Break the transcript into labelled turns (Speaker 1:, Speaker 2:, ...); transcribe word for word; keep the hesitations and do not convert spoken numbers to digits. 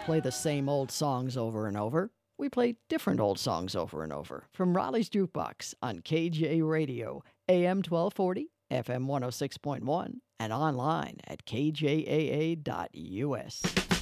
Speaker 1: play the same old songs over and over. We play different old songs over and over from Raleigh's Jukebox on K J Radio, A M twelve forty, F M one oh six point one, and online at k j a a dot u s.